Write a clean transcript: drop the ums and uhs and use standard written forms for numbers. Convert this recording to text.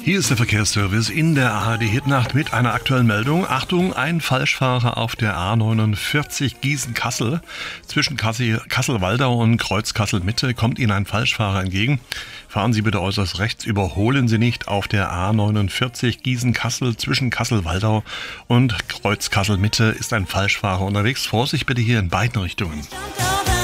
Hier ist der Verkehrsservice in der ARD Hitnacht mit einer aktuellen Meldung. Achtung, ein Falschfahrer auf der A49 Gießen-Kassel. Zwischen Kassel-Waldau und Kreuz-Kassel-Mitte kommt Ihnen ein Falschfahrer entgegen. Fahren Sie bitte äußerst rechts, überholen Sie nicht auf der A49 Gießen-Kassel. Zwischen Kassel-Waldau und Kreuz-Kassel-Mitte ist ein Falschfahrer unterwegs. Vorsicht bitte hier in beiden Richtungen.